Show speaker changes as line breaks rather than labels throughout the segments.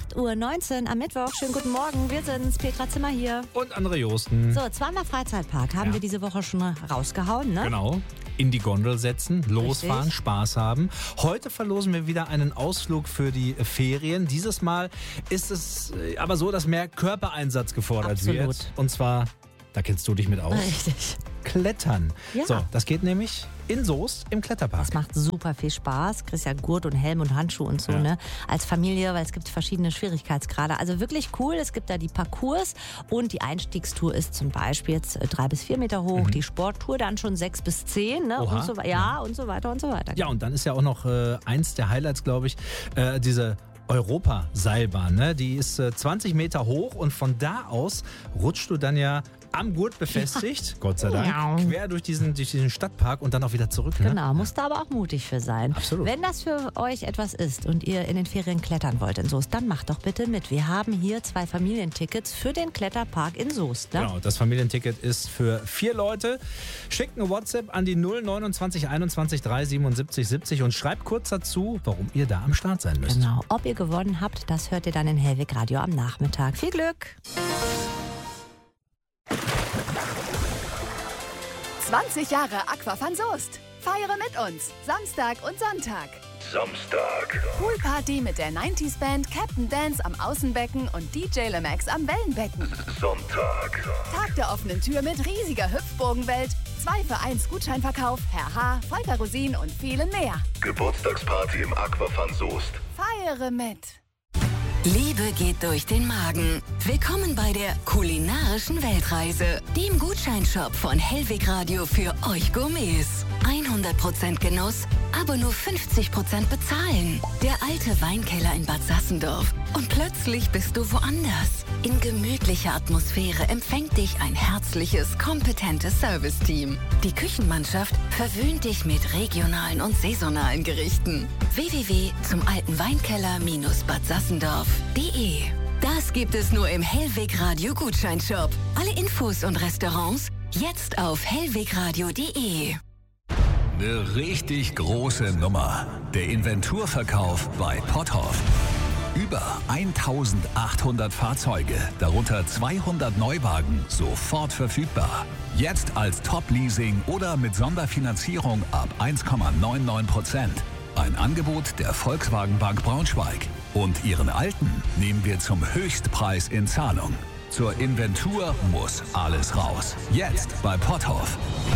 8:19 Uhr am Mittwoch. Schönen guten Morgen. Wir sind's, Petra Zimmer hier.
Und André Josten.
So, zweimal Freizeitpark haben wir diese Woche schon rausgehauen, ne?
Genau. In die Gondel setzen, losfahren,
Richtig.
Spaß haben. Heute verlosen wir wieder einen Ausflug für die Ferien. Dieses Mal ist es aber so, dass mehr Körpereinsatz gefordert
Absolut.
wird. Und zwar, da kennst du dich mit aus,
Richtig.
Klettern.
Ja.
So, das geht nämlich in Soest im Kletterpark.
Das macht super viel Spaß. Kriegst ja Gurt und Helm und Handschuhe und so,
Ja.
ne? Als Familie, weil es gibt verschiedene Schwierigkeitsgrade. Also wirklich cool. Es gibt da die Parcours und die Einstiegstour ist zum Beispiel jetzt 3 bis 4 Meter hoch. Die Sporttour dann schon 6 bis 10, ne?
Oha.
Und so, ja, und so weiter und so weiter.
Ja, und dann ist ja auch noch eins der Highlights, glaube ich, diese Europa-Seilbahn. Ne? Die ist 20 Meter hoch und von da aus rutschst du dann ja am Gurt befestigt, Gott sei Dank,
Ja.
quer durch diesen Stadtpark und dann auch wieder zurück. Ne?
Genau, musst da aber auch mutig für sein.
Absolut.
Wenn das für euch etwas ist und ihr in den Ferien klettern wollt in Soest, dann macht doch bitte mit. Wir haben hier 2 Familientickets für den Kletterpark in Soest. Ne?
Genau, das Familienticket ist für 4 Leute. Schickt eine WhatsApp an die 029 21 377 70 und schreibt kurz dazu, warum ihr da am Start sein müsst.
Genau, ob ihr gewonnen habt, das hört ihr dann in Hellwig Radio am Nachmittag. Viel Glück!
20 Jahre Aquafan Soest. Feiere mit uns. Samstag und Sonntag. Poolparty mit der 90s Band Captain Dance am Außenbecken und DJ Lemax am Wellenbecken. Tag der offenen Tür mit riesiger Hüpfburgenwelt, 2 für 1 Gutscheinverkauf, Herr H., Volker Rosin und vielen mehr.
Geburtstagsparty im Aquafan Soest.
Feiere mit.
Liebe geht durch den Magen. Willkommen bei der kulinarischen Weltreise, dem Gutscheinshop von Hellwig Radio für euch Gourmets. 100% Genuss, aber nur 50% bezahlen. Der alte Weinkeller in Bad Sassendorf. Und plötzlich bist du woanders. In gemütlicher Atmosphäre empfängt dich ein herzliches, kompetentes Serviceteam. Die Küchenmannschaft verwöhnt dich mit regionalen und saisonalen Gerichten. www.zumaltenweinkeller-bad Sassendorf.de. Das gibt es nur im Hellwig Radio Gutscheinshop. Alle Infos und Restaurants jetzt auf hellwigradio.de.
Eine richtig große Nummer. Der Inventurverkauf bei Potthoff. Über 1800 Fahrzeuge, darunter 200 Neuwagen, sofort verfügbar. Jetzt als Top-Leasing oder mit Sonderfinanzierung ab 1,99%. Ein Angebot der Volkswagen Bank Braunschweig. Und Ihren Alten nehmen wir zum Höchstpreis in Zahlung. Zur Inventur muss alles raus. Jetzt bei Potthoff.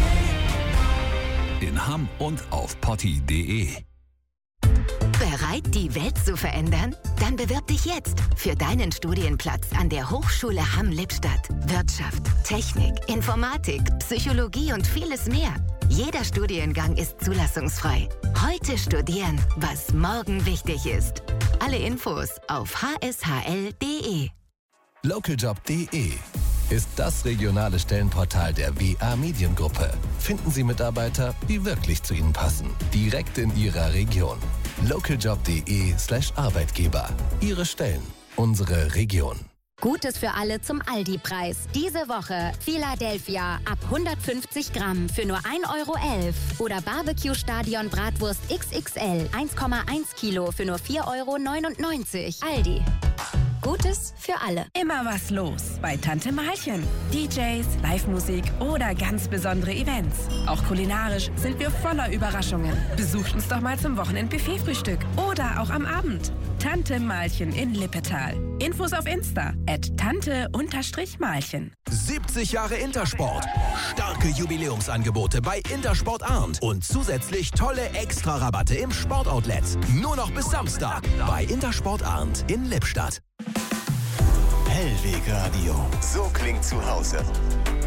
In Hamm und auf potti.de.
Bereit, die Welt zu verändern? Dann bewirb dich jetzt für deinen Studienplatz an der Hochschule Hamm-Lippstadt. Wirtschaft, Technik, Informatik, Psychologie und vieles mehr. Jeder Studiengang ist zulassungsfrei. Heute studieren, was morgen wichtig ist. Alle Infos auf hshl.de.
Localjob.de ist das regionale Stellenportal der WA Mediengruppe. Finden Sie Mitarbeiter, die wirklich zu Ihnen passen. Direkt in Ihrer Region. Localjob.de/Arbeitgeber. Ihre Stellen, unsere Region.
Gutes für alle zum Aldi-Preis. Diese Woche Philadelphia ab 150 Gramm für nur 1,11 € oder Barbecue-Stadion Bratwurst XXL 1,1 Kilo für nur 4,99 €. Aldi. Gutes für alle.
Immer was los bei Tante Malchen. DJs, Live-Musik oder ganz besondere Events. Auch kulinarisch sind wir voller Überraschungen. Besucht uns doch mal zum Wochenend-Buffet-Frühstück oder auch am Abend. Tante Malchen in Lippetal. Infos auf Insta @tante_Malchen.
70 Jahre Intersport. Starke Jubiläumsangebote bei Intersport Arndt und zusätzlich tolle Extra-Rabatte im Sportoutlet. Nur noch bis Samstag bei Intersport Arndt in Lippstadt.
Hellwig Radio. So klingt zu Hause.